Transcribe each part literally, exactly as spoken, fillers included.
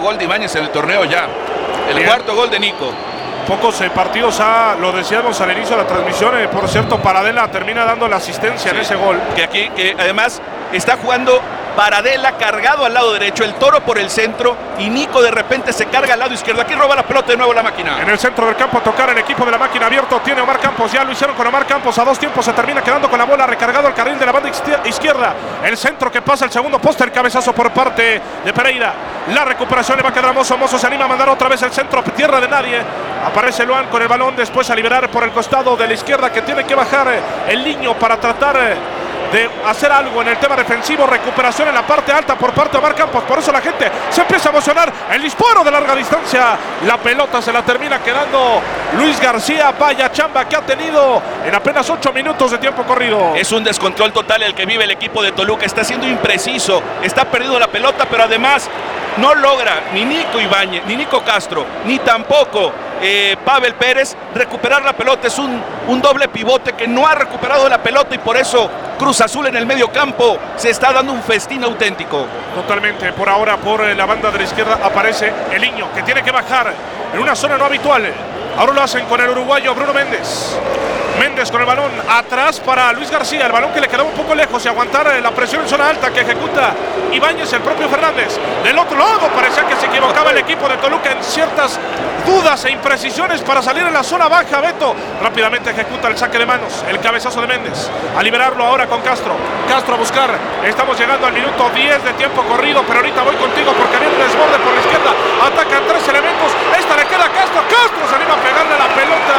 gol de Ibáñez en el torneo ya. El Bien. cuarto gol de Nico. Pocos eh, partidos ha, lo decíamos al inicio de la transmisión, eh, por cierto, Paradela termina dando la asistencia sí. en ese gol. Que aquí, que además está jugando Paradela cargado al lado derecho, el Toro por el centro y Nico de repente se carga al lado izquierdo. Aquí roba la pelota de nuevo la máquina. En el centro del campo a tocar el equipo de la máquina abierto. Tiene Omar Campos, ya lo hicieron con Omar Campos. A dos tiempos se termina quedando con la bola, recargado al carril de la banda izquierda. El centro que pasa el segundo poste, el cabezazo por parte de Pereira. La recuperación le va a quedar a Mozo. Mozo se anima a mandar otra vez el centro, tierra de nadie. Aparece Luan con el balón, después a liberar por el costado de la izquierda, que tiene que bajar el Niño para tratar de hacer algo en el tema defensivo. Recuperación en la parte alta por parte de Omar Campos, por eso la gente se empieza a emocionar. El disparo de larga distancia, la pelota se la termina quedando Luis García. Vaya chamba que ha tenido en apenas ocho minutos de tiempo corrido. Es un descontrol total el que vive el equipo de Toluca. Está siendo impreciso, está perdiendo la pelota, pero además no logra ni Nico Ibáñez, ni Nico Castro, ni tampoco eh, Pavel Pérez recuperar la pelota. Es un, un doble pivote que no ha recuperado la pelota y por eso Cruz Azul en el medio campo se está dando un festín auténtico. Totalmente. Por ahora, por la banda de la izquierda aparece el Niño, que tiene que bajar en una zona no habitual. Ahora lo hacen con el uruguayo Bruno Méndez. Méndez con el balón atrás para Luis García, el balón que le quedaba un poco lejos y aguantar la presión en zona alta que ejecuta Ibáñez, el propio Fernández. Del otro lado parecía que se equivocaba el equipo de Toluca en ciertas dudas e imprecisiones para salir en la zona baja. Beto rápidamente ejecuta el saque de manos, el cabezazo de Méndez, a liberarlo ahora con Castro. Castro a buscar, estamos llegando al minuto diez de tiempo corrido, pero ahorita voy contigo porque viene un desborde por la izquierda, atacan tres elementos, esta le queda a Castro, Castro se anima a pegarle a la pelota.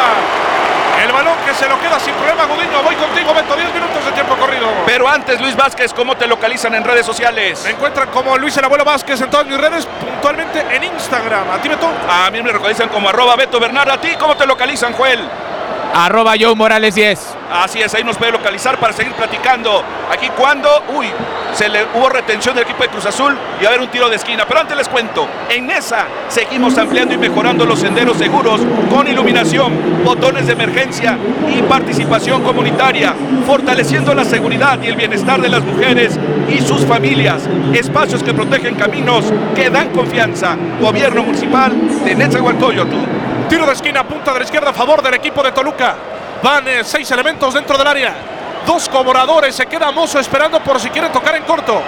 El balón que se lo queda sin problema Gudiño. Voy contigo, Beto, diez minutos de tiempo corrido. Pero antes, Luis Vázquez, ¿cómo te localizan en redes sociales? Me encuentran como Luis el Abuelo Vázquez en todas mis redes, puntualmente en Instagram. ¿A ti, Beto? A mí me localizan como arroba Beto Bernard. ¿A ti cómo te localizan, Joel? Arroba Joe Morales diez. Así es, ahí nos puede localizar para seguir platicando. Aquí cuando, uy, se le hubo retención del equipo de Cruz Azul y va a haber un tiro de esquina. Pero antes les cuento, en esa seguimos ampliando y mejorando los senderos seguros con iluminación, botones de emergencia y participación comunitaria, fortaleciendo la seguridad y el bienestar de las mujeres y sus familias. Espacios que protegen caminos, que dan confianza. Gobierno Municipal de Nezahualcóyotl. Tiro de esquina, punta de la izquierda a favor del equipo de Toluca. Van eh, seis elementos dentro del área. Dos cobradores, se queda Mozo esperando por si quieren tocar en corto.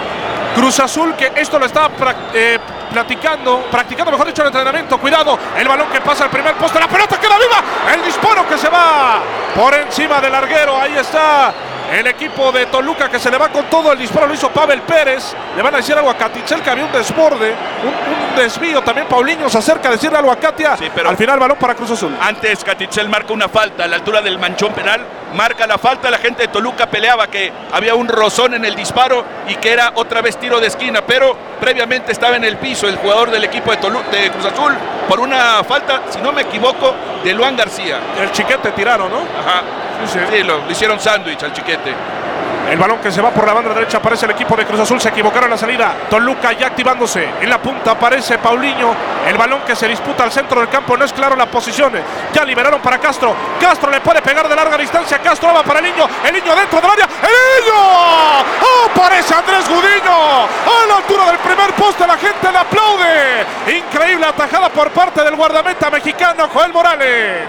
Cruz Azul, que esto lo estaba eh, platicando, practicando, mejor dicho, el entrenamiento. Cuidado, el balón que pasa al primer poste, la pelota queda viva. El disparo que se va por encima del larguero. Ahí está el equipo de Toluca que se le va con todo. El disparo lo hizo Pavel Pérez. Le van a decir algo a Catitzel, que había un desborde, un, un desvío. También Paulinho se acerca a decirle algo a Katia. Sí, pero al final balón para Cruz Azul. Antes Catitzel marca una falta a la altura del manchón penal. Marca la falta, la gente de Toluca peleaba que había un rozón en el disparo y que era otra vez tiro de esquina, pero previamente estaba en el piso el jugador del equipo de, Tolu de Cruz Azul por una falta, si no me equivoco, de Luan García. El Chiquete tiraron, ¿no? Ajá, sí, sí. Sí, lo, le hicieron sándwich al Chiquete. El balón que se va por la banda derecha, aparece el equipo de Cruz Azul, se equivocaron en la salida. Toluca ya activándose, en la punta aparece Paulinho. El balón que se disputa al centro del campo, no es claro la posición. Ya liberaron para Castro, Castro le puede pegar de larga distancia, Castro va para el Niño, el Niño dentro del área, ¡el Niño! ¡Oh, aparece Andrés Gudiño! A la altura del primer poste, la gente le aplaude. Increíble atajada por parte del guardameta mexicano Joel Morales.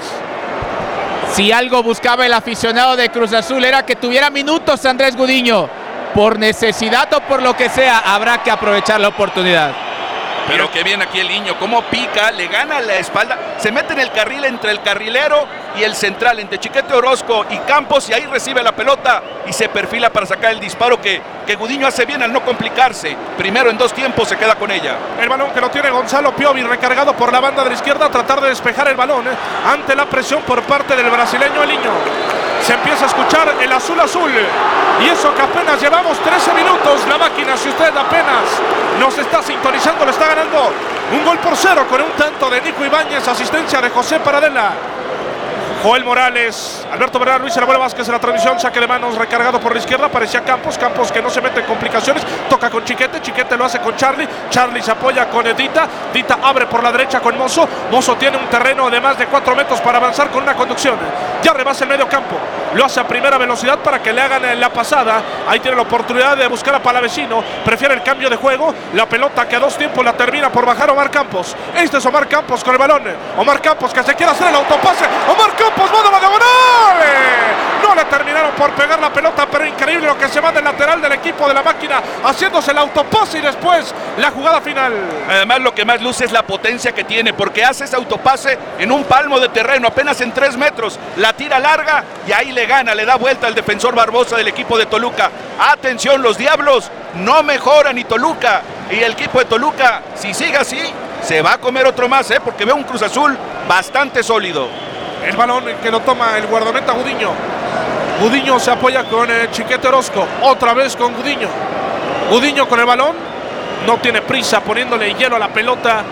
Si algo buscaba el aficionado de Cruz Azul era que tuviera minutos Andrés Gudiño. Por necesidad o por lo que sea, habrá que aprovechar la oportunidad. Pero que bien aquí el Niño, cómo pica, le gana la espalda, se mete en el carril entre el carrilero y el central, entre Chiquete Orozco y Campos, y ahí recibe la pelota y se perfila para sacar el disparo que, que Gudiño hace bien al no complicarse. Primero en dos tiempos se queda con ella. El balón que lo tiene Gonzalo Piovi, recargado por la banda de la izquierda, a tratar de despejar el balón eh, ante la presión por parte del brasileño el Niño. Se empieza a escuchar el azul azul. Y eso que apenas llevamos trece minutos. La máquina, si usted apenas nos está sintonizando, le está ganando un gol por cero con un tanto de Nico Ibáñez, asistencia de José Paradela. Joel Morales, Alberto Bernal, Luis Abuelo Vázquez en la transmisión, saque de manos recargado por la izquierda, parecía Campos, Campos que no se mete en complicaciones, toca con Chiquete, Chiquete lo hace con Charlie, Charlie se apoya con Dita, Dita abre por la derecha con Mozo, Mozo tiene un terreno de más de cuatro metros para avanzar con una conducción, ya rebasa el medio campo, lo hace a primera velocidad para que le hagan la pasada, ahí tiene la oportunidad de buscar a Palavecino, prefiere el cambio de juego, la pelota que a dos tiempos la termina por bajar Omar Campos, este es Omar Campos con el balón, Omar Campos que se quiere hacer el autopase, Omar Campos manda la diagonal, no le terminaron por pegar la pelota, pero increíble lo que se va del lateral del equipo de la máquina, haciéndose el autopase y después la jugada final. Además lo que más luce es la potencia que tiene, porque hace ese autopase en un palmo de terreno, apenas en tres metros, la tira larga y ahí le gana, le da vuelta al defensor Barbosa del equipo de Toluca. Atención, los Diablos no mejoran y Toluca, y el equipo de Toluca, si sigue así, se va a comer otro más, ¿eh? Porque veo un Cruz Azul bastante sólido. El balón que lo toma el guardameta Gudiño. Gudiño se apoya con eh, Chiquete Orozco. Otra vez con Gudiño. Gudiño con el balón. No tiene prisa poniéndole hielo a la pelota.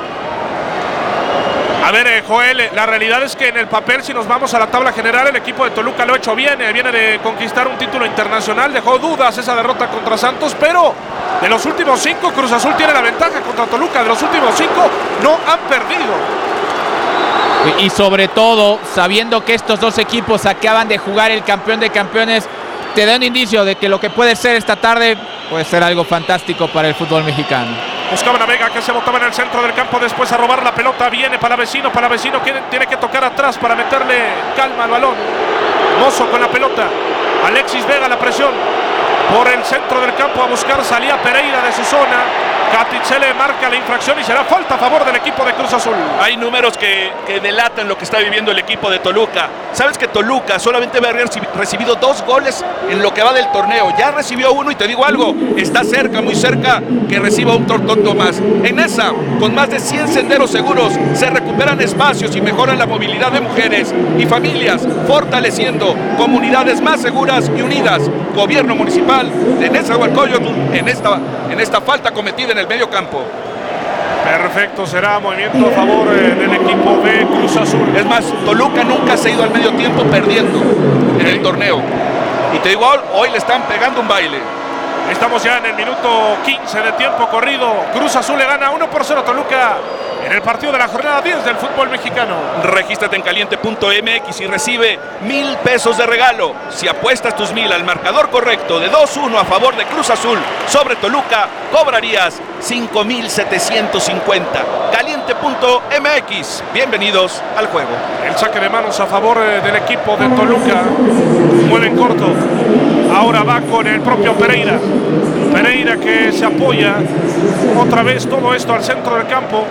A ver, eh, Joel, la realidad es que en el papel, si nos vamos a la tabla general, el equipo de Toluca lo ha hecho bien. Eh, viene de conquistar un título internacional. Dejó dudas esa derrota contra Santos, pero de los últimos cinco, Cruz Azul tiene la ventaja contra Toluca. De los últimos cinco, no han perdido. Y sobre todo, sabiendo que estos dos equipos acaban de jugar el campeón de campeones, te da un indicio de que lo que puede ser esta tarde puede ser algo fantástico para el fútbol mexicano. Buscaban a Vega que se botaba en el centro del campo, después a robar la pelota, viene Palavecino, Palavecino tiene, tiene que tocar atrás para meterle calma al balón. Mozo con la pelota, Alexis Vega la presión, por el centro del campo a buscar salida Pereira de su zona. Catichele marca la infracción y será falta a favor del equipo de Cruz Azul. Hay números que, que delatan lo que está viviendo el equipo de Toluca. Sabes que Toluca solamente va a haber recibido dos goles en lo que va del torneo. Ya recibió uno y te digo algo, está cerca, muy cerca que reciba un tortonto más. En esa, con más de cien senderos seguros, se recuperan espacios y mejoran la movilidad de mujeres y familias, fortaleciendo comunidades más seguras y unidas. Gobierno municipal de Nezahualcóyotl en esta, en esta falta cometida en el medio campo. Perfecto, será movimiento a favor eh, del equipo de Cruz Azul. Es más, Toluca nunca se ha ido al medio tiempo perdiendo en el torneo. Y te digo, hoy le están pegando un baile. Estamos ya en el minuto quince de tiempo corrido. Cruz Azul le gana uno por cero a Toluca en el partido de la jornada diez del fútbol mexicano. Regístrate en caliente punto m x y recibe mil pesos de regalo. Si apuestas tus mil al marcador correcto de dos uno a favor de Cruz Azul sobre Toluca, cobrarías cinco mil setecientos cincuenta. caliente punto m x. Bienvenidos al juego. El saque de manos a favor eh, del equipo de Toluca. Mueven corto. Ahora va con el propio Pereira. Pereira que se apoya. Otra vez todo esto al centro del campo.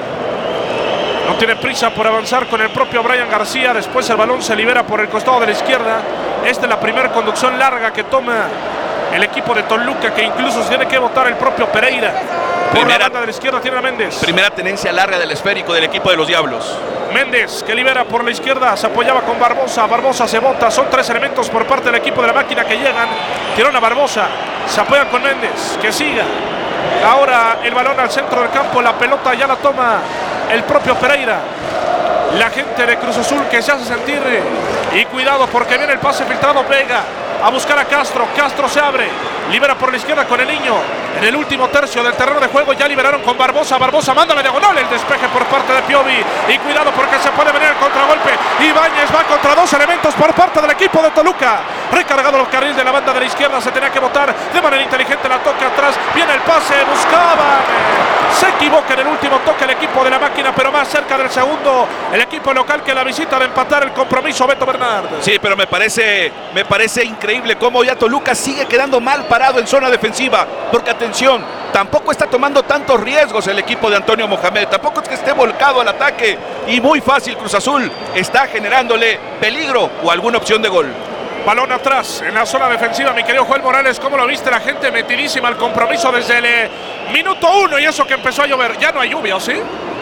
No tiene prisa por avanzar con el propio Brian García. Después el balón se libera por el costado de la izquierda. Esta es la primera conducción larga que toma el equipo de Toluca, que incluso se tiene que botar el propio Pereira. Por primera, la banda de la izquierda tiene a Méndez. Primera tenencia larga del esférico del equipo de los Diablos. Méndez que libera por la izquierda, se apoyaba con Barbosa. Barbosa se bota, son tres elementos por parte del equipo de la máquina que llegan. Tirón a Barbosa, se apoyan con Méndez, que siga. Ahora el balón al centro del campo, la pelota ya la toma el propio Pereira. La gente de Cruz Azul que se hace sentir, y cuidado porque viene el pase filtrado. Vega a buscar a Castro, Castro se abre, libera por la izquierda con el niño. En el último tercio del terreno de juego ya liberaron con Barbosa. Barbosa manda la diagonal, el despeje por parte de Piovi. Y cuidado porque se puede venir el contragolpe. Ibáñez va contra dos elementos por parte del equipo de Toluca. Recargado los carriles de la banda de la izquierda, se tenía que botar de manera inteligente, la toca atrás. Viene el pase, buscaba. Se equivoca en el último toque el equipo de la máquina, pero más cerca del segundo el equipo local que la visita de empatar el compromiso, Beto Bernard. Sí, pero me parece, me parece increíble cómo ya Toluca sigue quedando mal parado en zona defensiva, porque atención, tampoco está tomando tantos riesgos el equipo de Antonio Mohamed, tampoco es que esté volcado al ataque, y muy fácil Cruz Azul está generándole peligro o alguna opción de gol. Balón atrás en la zona defensiva, mi querido Joel Morales. ¿Cómo lo viste? La gente metidísima al compromiso desde el eh, minuto uno, y eso que empezó a llover. Ya no hay lluvia, ¿sí?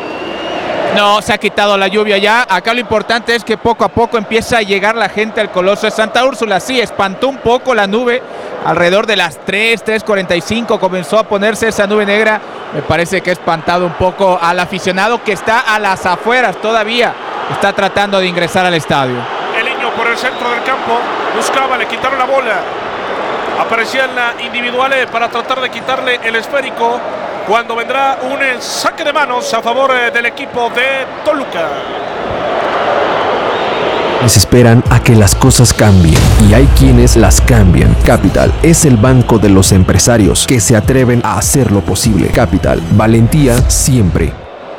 No, se ha quitado la lluvia ya. Acá lo importante es que poco a poco empieza a llegar la gente al Coloso de Santa Úrsula. Sí, espantó un poco la nube. Alrededor de las tres, tres cuarenta y cinco comenzó a ponerse esa nube negra. Me parece que ha espantado un poco al aficionado que está a las afueras todavía. Está tratando de ingresar al estadio. El niño por el centro del campo. Buscaba, le quitaron la bola. Aparecía en la individual para tratar de quitarle el esférico. Cuando vendrá un saque de manos a favor del equipo de Toluca. Esperan a que las cosas cambien y hay quienes las cambian. Capital es el banco de los empresarios que se atreven a hacer lo posible. Capital, valentía siempre.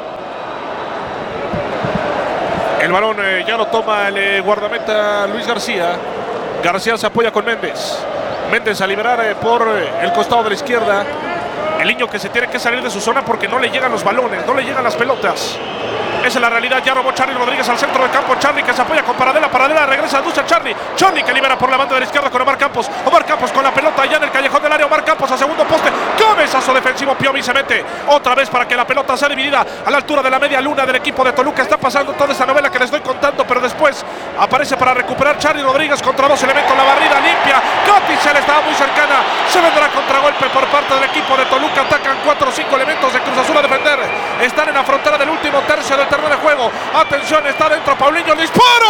El balón eh, ya lo toma el eh, guardameta Luis García. García se apoya con Méndez. Méndez a liberar eh, por eh, el costado de la izquierda. El niño que se tiene que salir de su zona porque no le llegan los balones, no le llegan las pelotas. Esa es la realidad. Ya robó Charly Rodríguez al centro del campo. Charly que se apoya con Paradela. Paradela regresa a Ducha. Charly. Charly que libera por la banda de la izquierda con Omar Campos. Omar Campos con la pelota allá en el callejón del área. Omar Campos a segundo poste. Cabezazo defensivo. Piovi se mete otra vez para que la pelota sea dividida a la altura de la media luna del equipo de Toluca. Está pasando toda esta novela que les estoy contando, pero después aparece para recuperar Charly Rodríguez contra dos elementos. La barrida limpia. Coticel estaba muy cercana. Se vendrá contragolpe por parte del equipo de Toluca. Atacan cuatro o cinco elementos de Cruz Azul a defender. Están en la frontera del último tercio del terreno de juego. Atención, está dentro Paulinho, el disparo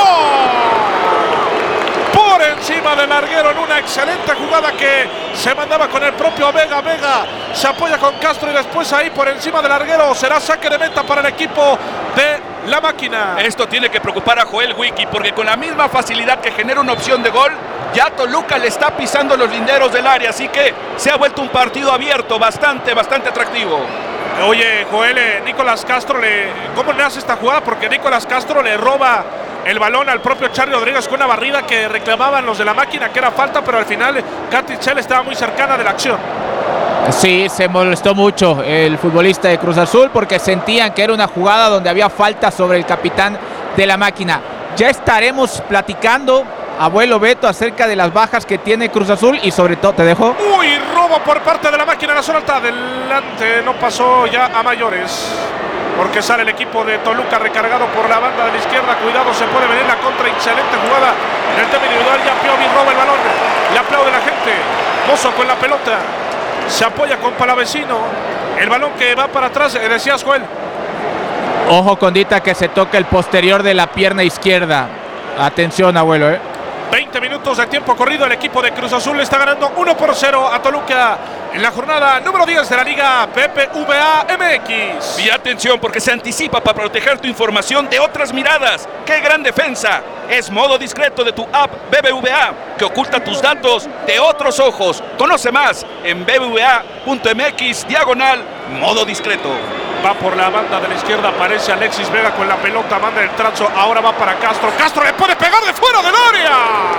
por encima del larguero en una excelente jugada que se mandaba con el propio Vega. Vega se apoya con Castro y después ahí por encima del larguero será saque de meta para el equipo de la máquina. Esto tiene que preocupar a Joel Wiki porque con la misma facilidad que genera una opción de gol, ya Toluca le está pisando los linderos del área, así que se ha vuelto un partido abierto, bastante, bastante atractivo. Oye, Joel, eh, Nicolás Castro, le, ¿cómo le hace esta jugada? Porque Nicolás Castro le roba el balón al propio Charly Rodríguez con una barrida que reclamaban los de la máquina, que era falta, pero al final Coticel estaba muy cercana de la acción. Sí, se molestó mucho el futbolista de Cruz Azul porque sentían que era una jugada donde había falta sobre el capitán de la máquina. Ya estaremos platicando, abuelo Beto, acerca de las bajas que tiene Cruz Azul y sobre todo, te dejo. Uy, robo por parte de la máquina en la zona alta. Adelante, no pasó ya a mayores. Porque sale el equipo de Toluca recargado por la banda de la izquierda. Cuidado, se puede venir la contra. Excelente jugada en el tema individual. Ya Piovi roba el balón. Le aplaude la gente. Mozo con la pelota. Se apoya con Palavecino. El balón que va para atrás. Eh, decías, Joel. Ojo, Condita, que se toca el posterior de la pierna izquierda. Atención, abuelo, eh. veinte minutos de tiempo corrido. El equipo de Cruz Azul le está ganando uno por cero a Toluca en la jornada número diez de la Liga B B V A M X. Y atención, porque se anticipa para proteger tu información de otras miradas. ¡Qué gran defensa! Es modo discreto de tu app B B V A, que oculta tus datos de otros ojos. Conoce más en b b v a punto m x diagonal modo discreto. Va por la banda de la izquierda, aparece Alexis Vega con la pelota, manda el trazo, ahora va para Castro. Castro le puede pegar de fuera del área.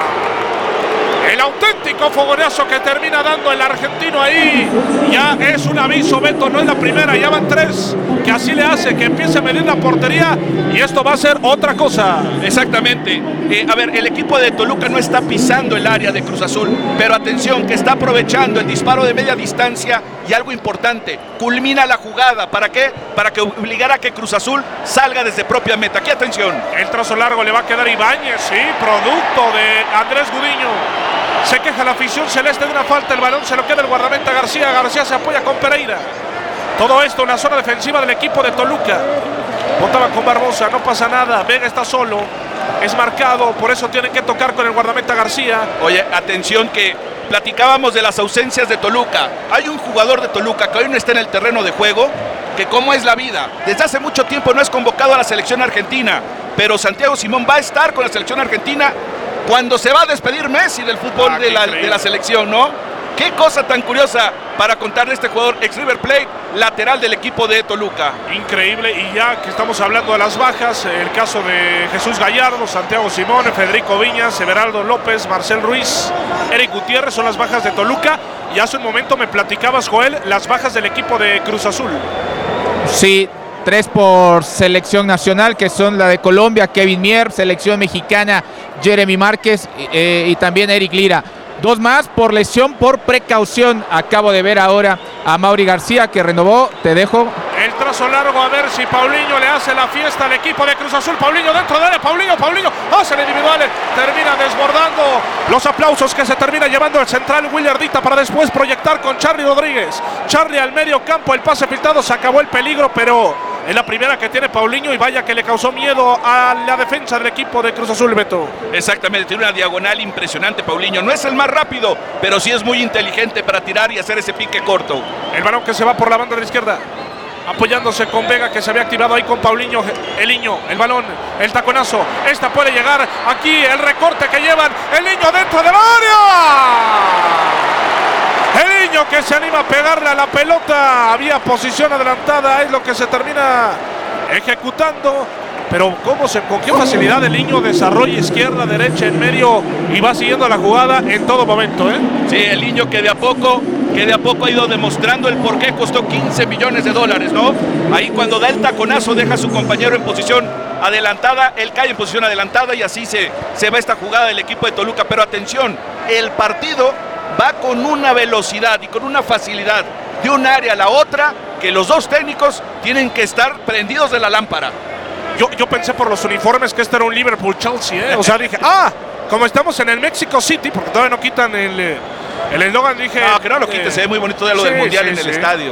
El auténtico fogonazo que termina dando el argentino ahí. Ya es un aviso, Beto, no es la primera, ya van tres. Que así le hace que empiece a medir la portería y esto va a ser otra cosa. Exactamente. Eh, a ver, el equipo de Toluca no está pisando el área de Cruz Azul, pero atención, que está aprovechando el disparo de media distancia y algo importante, culmina la jugada. ¿Para qué? Para que obligara a que Cruz Azul salga desde propia meta. Aquí atención. El trazo largo le va a quedar Ibáñez, sí, producto de Andrés Gudiño. Se queja la afición celeste de una falta, el balón se lo queda el guardameta García. García se apoya con Pereira. Todo esto en la zona defensiva del equipo de Toluca. Botaba con Barbosa, no pasa nada. Vega está solo, es marcado, por eso tienen que tocar con el guardameta García. Oye, atención que platicábamos de las ausencias de Toluca. Hay un jugador de Toluca que hoy no está en el terreno de juego, que como es la vida, desde hace mucho tiempo no es convocado a la selección argentina, pero Santiago Simón va a estar con la selección argentina cuando se va a despedir Messi del fútbol ah, de, la, de la selección, ¿no? Qué cosa tan curiosa para contarle a este jugador ex River Plate, lateral del equipo de Toluca. Increíble, y ya que estamos hablando de las bajas, el caso de Jesús Gallardo, Santiago Simón, Federico Viñas, Everaldo López, Marcel Ruiz, Eric Gutiérrez son las bajas de Toluca. Y hace un momento me platicabas, Joel, las bajas del equipo de Cruz Azul. Sí, tres por selección nacional, que son la de Colombia, Kevin Mier, selección mexicana, Jeremy Márquez eh, y también Eric Lira. Dos más por lesión, por precaución. Acabo de ver ahora a Mauri García, que renovó. Te dejo. El trazo largo, a ver si Paulinho le hace la fiesta al equipo de Cruz Azul. Paulinho dentro de él, Paulinho, Paulinho hace el individual, termina desbordando. Los aplausos que se termina llevando el central Willardita para después proyectar con Charly Rodríguez. Charly al medio campo, el pase filtrado, se acabó el peligro, pero Es la primera que tiene Paulinho y vaya que le causó miedo a la defensa del equipo de Cruz Azul, Beto. Exactamente, tiene una diagonal impresionante Paulinho. No es el más rápido, pero sí es muy inteligente para tirar y hacer ese pique corto. El balón que se va por la banda de la izquierda, apoyándose con Vega, que se había activado ahí con Paulinho. El niño, el balón, el taconazo. Esta puede llegar aquí, el recorte que llevan. El niño dentro del área. El niño que se anima a pegarle a la pelota. Había posición adelantada, es lo que se termina ejecutando. Pero cómo se, con qué facilidad el niño desarrolla izquierda, derecha, en medio y va siguiendo la jugada en todo momento, ¿eh? Sí, el niño que de a poco, que de a poco ha ido demostrando el por qué costó quince millones de dólares, ¿no? Ahí cuando da el taconazo deja a su compañero en posición adelantada, él cae en posición adelantada y así se, se va esta jugada del equipo de Toluca. Pero atención, el partido va con una velocidad y con una facilidad de un área a la otra que los dos técnicos tienen que estar prendidos de la lámpara. Yo, yo pensé por los uniformes que este era un Liverpool-Chelsea, ¿eh? O sea, dije, ah, como estamos en el Mexico City, porque todavía no quitan el el eslogan, dije... No, que no lo quite, eh, se ve muy bonito de lo sí, del Mundial sí, en el sí. estadio.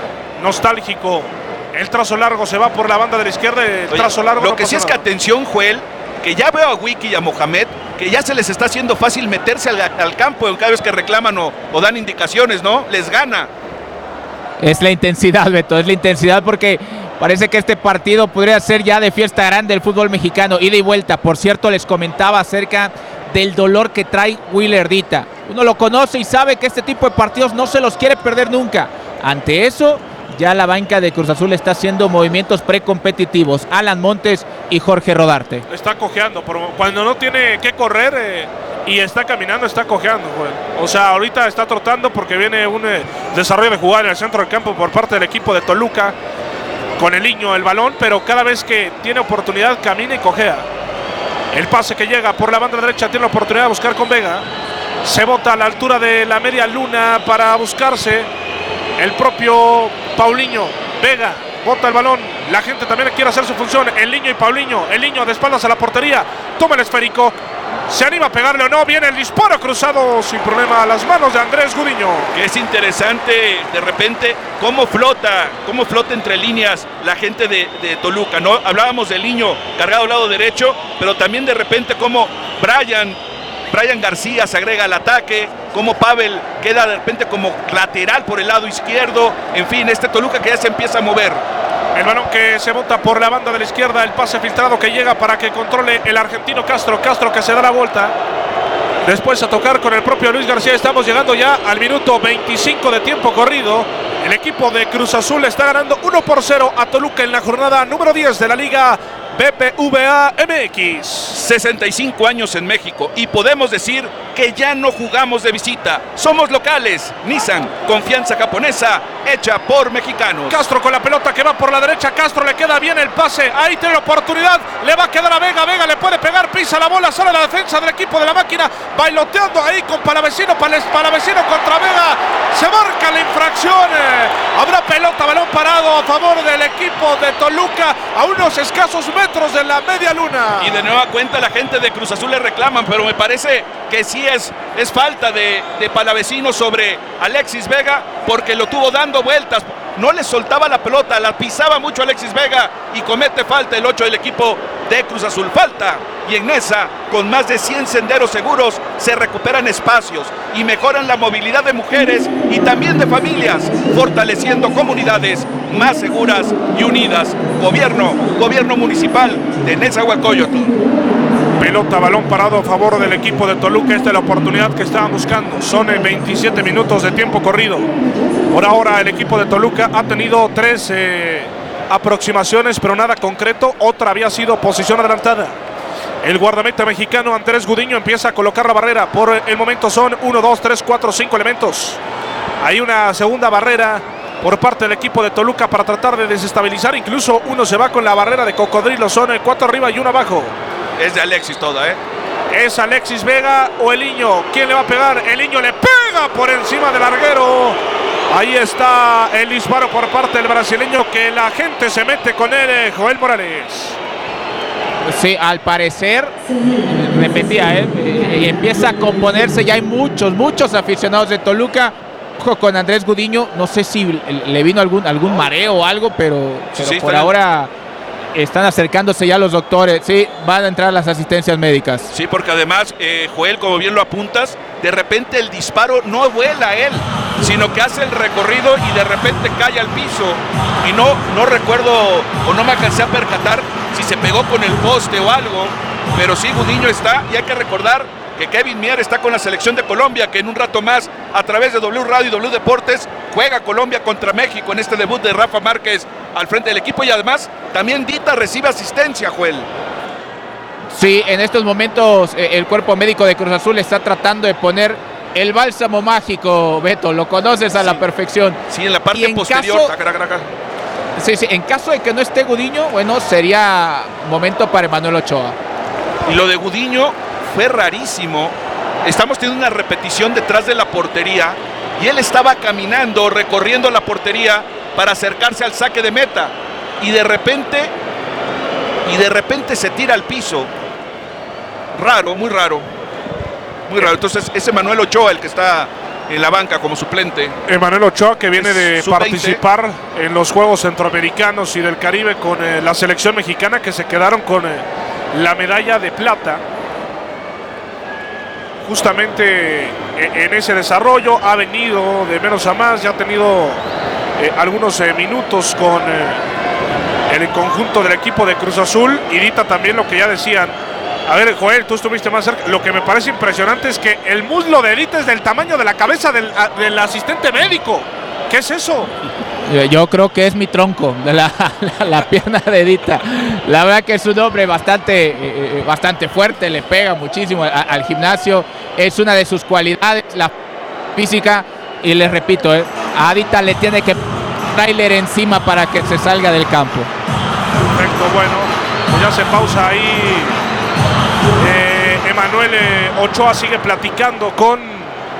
Nostálgico. El trazo largo se va por la banda de la izquierda, el Oye, trazo largo... Lo no que sí es nada. que atención, Joel, que ya veo a Wiki y a Mohamed, que ya se les está haciendo fácil meterse al, al campo cada vez que reclaman o, o dan indicaciones, ¿no? Les gana. Es la intensidad, Beto, es la intensidad porque parece que este partido podría ser ya de fiesta grande del fútbol mexicano, ida y vuelta. Por cierto, les comentaba acerca del dolor que trae Willer Dita. Uno lo conoce y sabe que este tipo de partidos no se los quiere perder nunca. Ante eso, ya la banca de Cruz Azul está haciendo movimientos precompetitivos. Alan Montes y Jorge Rodarte. Está cojeando, pero cuando no tiene que correr eh, y está caminando, está cojeando, Joel. O sea, ahorita está trotando porque viene un eh, desarrollo de jugada en el centro del campo por parte del equipo de Toluca. Con el niño el balón, pero cada vez que tiene oportunidad camina y cojea. El pase que llega por la banda derecha tiene la oportunidad de buscar con Vega. Se bota a la altura de la media luna para buscarse el propio Paulinho. Vega bota el balón. La gente también quiere hacer su función. El niño y Paulinho. El niño de espaldas a la portería. Toma el esférico. Se anima a pegarle o no. Viene el disparo cruzado sin problema a las manos de Andrés Gudiño. Que es interesante de repente cómo flota, cómo flota entre líneas la gente de, de Toluca, ¿no? Hablábamos del niño cargado al lado derecho, pero también de repente cómo Brian, Brian García se agrega al ataque, cómo Pavel queda de repente como lateral por el lado izquierdo. En fin, este Toluca que ya se empieza a mover. El balón que se bota por la banda de la izquierda, el pase filtrado que llega para que controle el argentino Castro. Castro que se da la vuelta. Después a tocar con el propio Luis García. Estamos llegando ya al minuto veinticinco de tiempo corrido. El equipo de Cruz Azul está ganando uno por cero a Toluca en la jornada número diez de la Liga B B V A M X. sesenta y cinco años en México y podemos decir que ya no jugamos de visita. Somos locales. Nissan, confianza japonesa hecha por mexicanos. Castro con la pelota que va por la derecha. Castro le queda bien el pase. Ahí tiene la oportunidad. Le va a quedar a Vega. Vega le puede pegar. Pisa la bola. Sale la defensa del equipo de la máquina. Bailoteando ahí con Palavecino. Palavecino contra Vega. Se marca la infracción. Habrá pelota, balón parado a favor del equipo de Toluca a unos escasos metros de la media luna. Y de nueva cuenta la gente de Cruz Azul le reclaman, pero me parece que sí es, es falta de, de Palavecino sobre Alexis Vega, porque lo tuvo dando vueltas, no le soltaba la pelota, la pisaba mucho Alexis Vega y comete falta el ocho del equipo de Cruz Azul. Falta, y en esa, con más de cien senderos seguros, se recuperan espacios y mejoran la movilidad de mujeres y también de familias, fortaleciendo comunidades más seguras y unidas. Gobierno, gobierno municipal de Nezahualcóyotl. Pelota, balón parado a favor del equipo de Toluca. Esta es la oportunidad que estaban buscando. Son veintisiete minutos de tiempo corrido. Por ahora el equipo de Toluca ha tenido tres eh, aproximaciones, pero nada concreto. Otra había sido posición adelantada. El guardameta mexicano Andrés Gudiño empieza a colocar la barrera. Por el momento son uno, dos, tres, cuatro, cinco elementos. Hay una segunda barrera por parte del equipo de Toluca para tratar de desestabilizar. Incluso uno se va con la barrera de cocodrilo. Son cuatro arriba y uno abajo. Es de Alexis toda, ¿eh? ¿Es Alexis Vega o el niño? ¿Quién le va a pegar? El niño le pega por encima del larguero. Ahí está el disparo por parte del brasileño, que la gente se mete con él, Joel Morales. Sí, al parecer, repetía, ¿eh? Eh, empieza a componerse. Ya hay muchos, muchos aficionados de Toluca Ojo con Andrés Gudiño, no sé si le vino algún, algún mareo o algo, pero, pero sí, por ahora están acercándose ya los doctores. Sí, van a entrar las asistencias médicas. Sí, porque además, eh, Joel, como bien lo apuntas, de repente el disparo no vuela a él, sino que hace el recorrido y de repente cae al piso. Y no, no recuerdo o no me alcancé a percatar si se pegó con el poste o algo, pero sí, Gudiño está, y hay que recordar que Kevin Mier está con la selección de Colombia, que en un rato más, a través de W Radio y W Deportes, juega Colombia contra México en este debut de Rafa Márquez al frente del equipo, y además también Dita recibe asistencia, Joel. Sí, en estos momentos eh, el cuerpo médico de Cruz Azul está tratando de poner el bálsamo mágico, Beto, lo conoces a sí. la perfección. Sí, en la parte en posterior. Caso, taca, taca, taca. Sí, sí, en caso de que no esté Gudiño, bueno, sería momento para Emanuel Ochoa. Y lo de Gudiño fue rarísimo. Estamos teniendo una repetición detrás de la portería y él estaba caminando, recorriendo la portería para acercarse al saque de meta, y de repente y de repente se tira al piso. Raro, muy raro. Muy raro. Entonces es Emanuel Ochoa el que está en la banca como suplente. Emanuel Ochoa, que viene de sub veinte. Participar en los Juegos Centroamericanos y del Caribe con eh, la selección mexicana, que se quedaron con eh, la medalla de plata. Justamente en ese desarrollo ha venido de menos a más, ya ha tenido eh, algunos eh, minutos con eh, el conjunto del equipo de Cruz Azul. Y Dita también, lo que ya decían. A ver, Joel, tú estuviste más cerca. Lo que me parece impresionante es que el muslo de Dita es del tamaño de la cabeza del, del asistente médico. ¿Qué es eso? Yo creo que es mi tronco, de la, la, la pierna de Dita. La verdad que es un hombre bastante, eh, bastante fuerte, le pega muchísimo a, al gimnasio. Es una de sus cualidades, la física. Y les repito, eh, a Dita le tiene que trailer encima para que se salga del campo. Perfecto, bueno, pues ya se pausa ahí. Eh, Emanuel eh, Ochoa sigue platicando con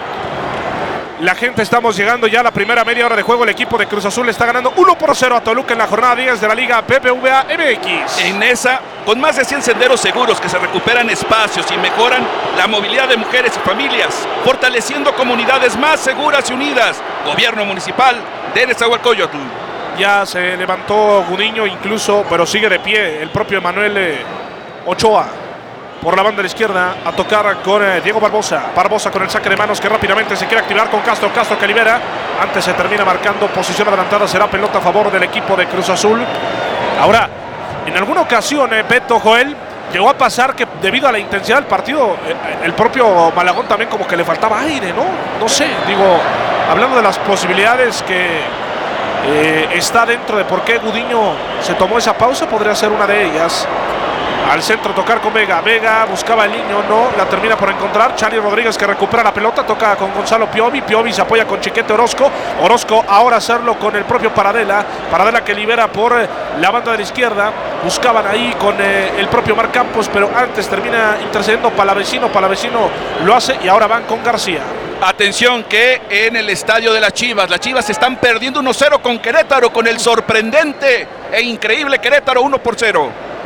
la gente. Estamos llegando ya a la primera media hora de juego. El equipo de Cruz Azul está ganando uno por cero a Toluca en la jornada diez de la Liga B B V A M X. En esa, con más de cien senderos seguros que se recuperan espacios y mejoran la movilidad de mujeres y familias, fortaleciendo comunidades más seguras y unidas. Gobierno municipal de Nezahualcóyotl. Ya se levantó Gudiño incluso, pero sigue de pie el propio Emanuel eh, Ochoa. Por la banda de la izquierda, a tocar con eh, Diego Barbosa. Barbosa con el saque de manos que rápidamente se quiere activar con Castro. Castro que libera. Antes se termina marcando posición adelantada. Será pelota a favor del equipo de Cruz Azul. Ahora, en alguna ocasión, eh, Beto, Joel, llegó a pasar que debido a la intensidad del partido, eh, el propio Malagón también como que le faltaba aire, ¿no? No sé, digo, hablando de las posibilidades que eh, está dentro de por qué Gudiño se tomó esa pausa, podría ser una de ellas. Al centro, tocar con Vega. Vega buscaba el niño, no, la termina por encontrar. Charly Rodríguez que recupera la pelota, toca con Gonzalo Piovi. Piovi se apoya con Chiquete Orozco. Orozco ahora hacerlo con el propio Paradela. Paradela que libera por la banda de la izquierda. Buscaban ahí con eh, el propio Mar Campos, pero antes termina intercediendo Palavecino. Palavecino lo hace y ahora van con García. Atención que en el estadio de las Chivas, las Chivas están perdiendo uno cero con Querétaro, con el sorprendente e increíble Querétaro uno por cero.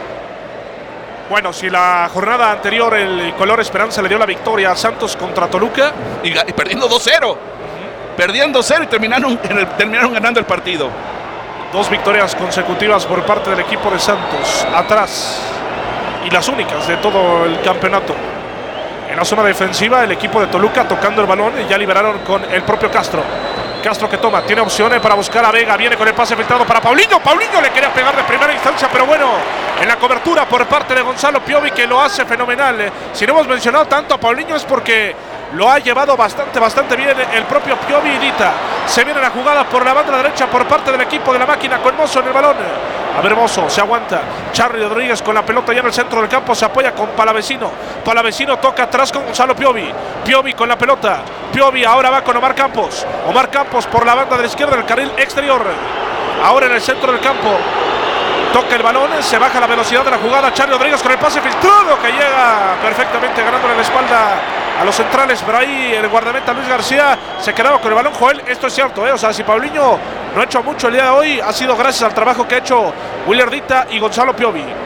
Bueno, si la jornada anterior el color Esperanza le dio la victoria a Santos contra Toluca. Y, y perdiendo dos cero. Uh-huh. Perdiendo dos cero y terminaron, en el, terminaron ganando el partido. Dos victorias consecutivas por parte del equipo de Santos. Atrás. Y las únicas de todo el campeonato. En la zona defensiva, el equipo de Toluca tocando el balón. Y ya liberaron con el propio Castro. Castro que toma, tiene opciones para buscar a Vega, viene con el pase filtrado para Paulinho. Paulinho le quería pegar de primera instancia, pero bueno, en la cobertura por parte de Gonzalo Piovi, que lo hace fenomenal. Si no hemos mencionado tanto a Paulinho es porque lo ha llevado bastante, bastante bien el propio Piovi y Dita. Se viene la jugada por la banda derecha por parte del equipo de la máquina con Mozo en el balón. A ver, Mozo, se aguanta. Charly Rodríguez con la pelota ya en el centro del campo, se apoya con Palavecino. Palavecino toca atrás con Gonzalo Piovi. Piovi con la pelota. Piovi ahora va con Omar Campos. Omar Campos por la banda de la izquierda del carril exterior. Ahora en el centro del campo. Toca el balón, se baja la velocidad de la jugada. Charly Rodríguez con el pase filtrado que llega perfectamente ganándole la espalda a los centrales, pero ahí el guardameta Luis García se quedaba con el balón. Joel, esto es cierto, ¿eh? O sea, si Paulinho no ha hecho mucho el día de hoy, ha sido gracias al trabajo que ha hecho Willer Dita y Gonzalo Piovi.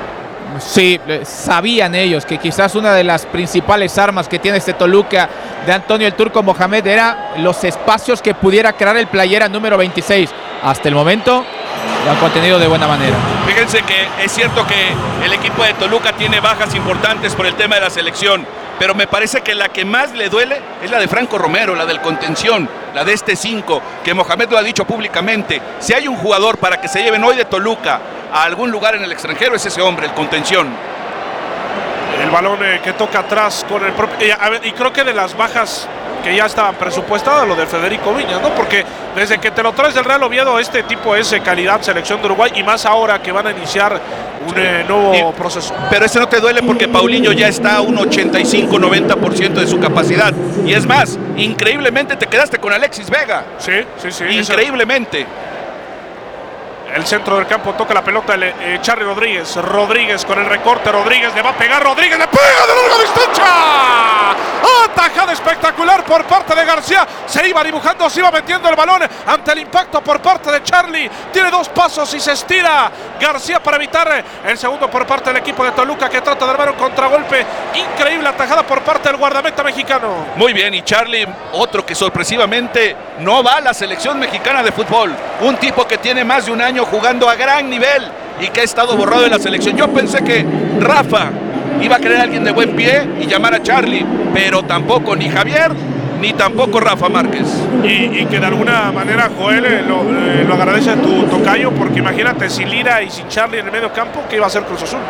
Sí, sabían ellos que quizás una de las principales armas que tiene este Toluca de Antonio el Turco Mohamed era los espacios que pudiera crear el playera número veintiséis. Hasta el momento lo han contenido de buena manera. Fíjense que es cierto que el equipo de Toluca tiene bajas importantes por el tema de la selección, pero me parece que la que más le duele es la de Franco Romero, la del contención, la de este cinco, que Mohamed lo ha dicho públicamente. Si hay un jugador para que se lleven hoy de Toluca a algún lugar en el extranjero, es ese hombre, el contención. El balón eh, que toca atrás con el propio... Y, a ver, y creo que de las bajas que ya estaban presupuestadas, lo de Federico Viñas, ¿no? Porque desde que te lo traes del Real Oviedo, este tipo es eh, calidad selección de Uruguay, y más ahora que van a iniciar un eh, nuevo y, proceso. Pero ese no te duele porque Paulinho ya está a un ochenta y cinco noventa por ciento de su capacidad. Y es más, increíblemente te quedaste con Alexis Vega. Sí, sí, sí. Increíblemente. El centro del campo toca la pelota el eh, Charly Rodríguez. Rodríguez con el recorte. Rodríguez le va a pegar. Rodríguez le pega de larga distancia. Atajada espectacular por parte de García. Se iba dibujando, se iba metiendo el balón ante el impacto por parte de Charly. Tiene dos pasos y se estira García para evitar el segundo por parte del equipo de Toluca, que trata de armar un contragolpe. Increíble atajada por parte del guardameta mexicano. Muy bien, y Charly, otro que sorpresivamente no va a la selección mexicana de fútbol. Un tipo que tiene más de un año jugando a gran nivel y que ha estado borrado de la selección. Yo pensé que Rafa iba a querer a alguien de buen pie y llamar a Charly, pero tampoco ni Javier ni tampoco Rafa Márquez. Y, y que de alguna manera, Joel, eh, lo, eh, lo agradece a tu tocayo, porque imagínate, sin Lira y sin Charly en el medio campo, ¿qué iba a hacer Cruz Azul?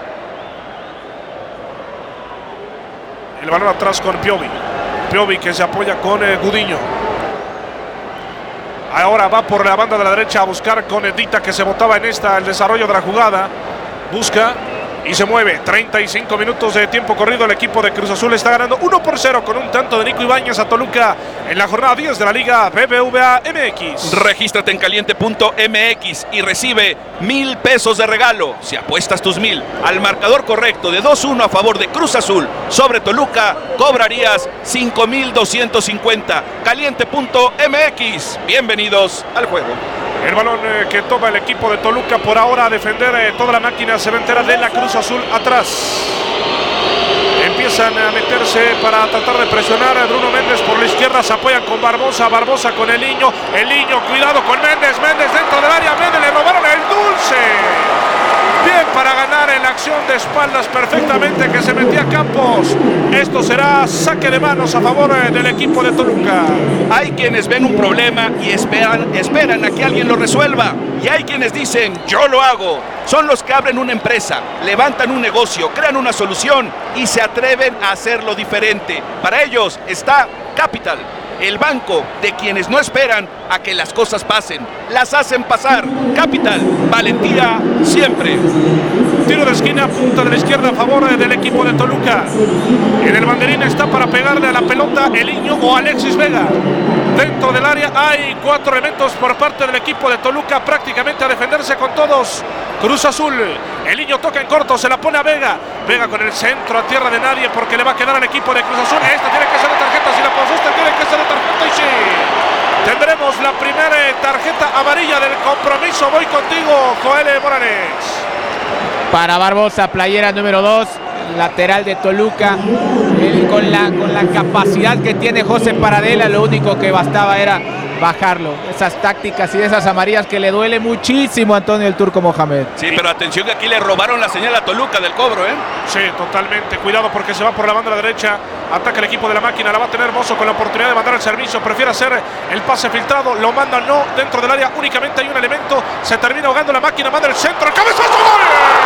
El balón atrás con Piovi. Piovi que se apoya con eh, Gudiño. Ahora va por la banda de la derecha a buscar con Edita, que se botaba en esta el desarrollo de la jugada. Busca y se mueve. treinta y cinco minutos de tiempo corrido. El equipo de Cruz Azul está ganando uno por cero con un tanto de Nico Ibáñez a Toluca en la jornada diez de la Liga B B V A M X. Regístrate en caliente punto M X y recibe mil pesos de regalo si apuestas tus mil al marcador correcto de dos uno a favor de Cruz Azul sobre Toluca. Cobrarías cinco mil doscientos cincuenta. caliente punto M X. Bienvenidos al juego. El balón eh, que toma el equipo de Toluca por ahora a defender eh, toda la máquina cementera de la Cruz Azul atrás. Empiezan a meterse para tratar de presionar a Bruno Méndez por la izquierda. Se apoyan con Barbosa. Barbosa con el niño. El niño, cuidado con Méndez. Méndez dentro del área. Méndez le robaron el dulce. Bien para ganar en la acción de espaldas perfectamente que se metía Campos. Esto será saque de manos a favor del equipo de Toluca. Hay quienes ven un problema y esperan, esperan a que alguien lo resuelva. Y hay quienes dicen, yo lo hago. Son los que abren una empresa, levantan un negocio, crean una solución y se atreven a hacerlo diferente. Para ellos está Capital, el banco de quienes no esperan a que las cosas pasen, las hacen pasar. Capital, valentía siempre. Tiro de esquina, punta de la izquierda a favor del equipo de Toluca. En el banderín está para pegarle a la pelota el niño o Alexis Vega. Dentro del área hay cuatro elementos por parte del equipo de Toluca, prácticamente a defenderse con todos. Cruz Azul, el niño toca en corto, se la pone a Vega. Vega con el centro a tierra de nadie porque le va a quedar al equipo de Cruz Azul. Esta tiene que ser de tarjeta, si la pasaste tiene que ser de tarjeta y sí. Tendremos la primera tarjeta amarilla del compromiso. Voy contigo, Joel Morales. Para Barbosa, playera número dos, lateral de Toluca. Él con la, con la capacidad que tiene José Paradela, lo único que bastaba era bajarlo. Esas tácticas y esas amarillas que le duele muchísimo a Antonio el Turco Mohamed. Sí, pero atención que aquí le robaron la señal a Toluca del cobro, ¿eh? Sí, totalmente. Cuidado porque se va por la banda de la derecha. Ataca el equipo de la máquina. La va a tener Mozo con la oportunidad de mandar el servicio. Prefiere hacer el pase filtrado. Lo manda no dentro del área. Únicamente hay un elemento. Se termina ahogando la máquina. Manda el centro. ¡El cabezazo! ¡Gol!